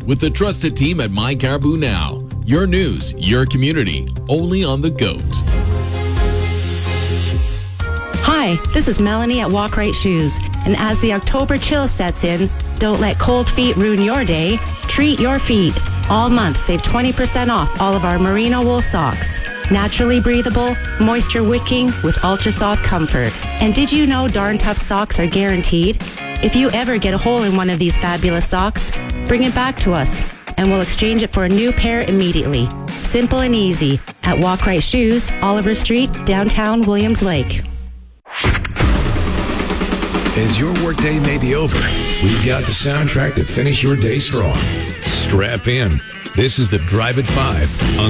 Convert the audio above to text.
with the trusted team at My Caribou Now. Your news, your community, only on The GOAT. Hi, this is Melanie at Walk Right Shoes. And as the October chill sets in, don't let cold feet ruin your day. Treat your feet. All month, save 20% off all of our merino wool socks. Naturally breathable, moisture wicking with ultra soft comfort. And did you know Darn Tough socks are guaranteed? If you ever get a hole in one of these fabulous socks, bring it back to us and we'll exchange it for a new pair immediately. Simple and easy at Walk Right Shoes, Oliver Street, downtown Williams Lake. As your workday may be over, we've got the soundtrack to finish your day strong. Strap in. This is the Drive at 5 on